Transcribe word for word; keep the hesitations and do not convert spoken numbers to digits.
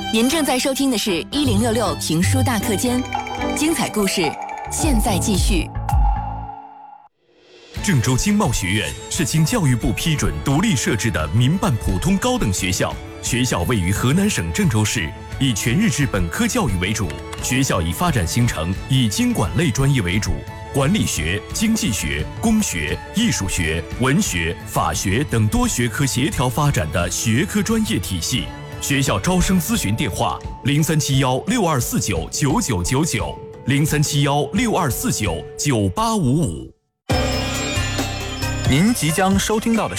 您正在收听的是一零六六评书大课间，精彩故事现在继续。 郑州经贸学院是经教育部批准独立设置的民办普通高等学校，学校位于河南省郑州市，以全日制本科教育为主。学校以发展形成以经管类专业为主，管理学、经济学、工学、艺术学、文学、法学等多学科协调发展的学科专业体系。学校招生咨询电话：零三七幺六二四九九九九九，零三七幺六二四九九八五五。 您即将收听到的